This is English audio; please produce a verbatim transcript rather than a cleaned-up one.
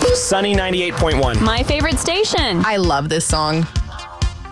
Sunny ninety-eight point one. My favorite station. I love this song.